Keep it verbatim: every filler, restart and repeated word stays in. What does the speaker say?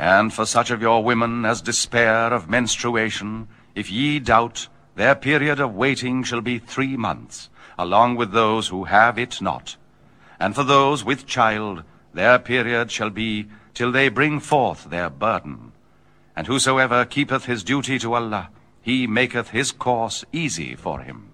And for such of your women as despair of menstruation, if ye doubt, their period of waiting shall be three months, along with those who have it not. And for those with child, their period shall be till they bring forth their burden. And whosoever keepeth his duty to Allah, he maketh his course easy for him.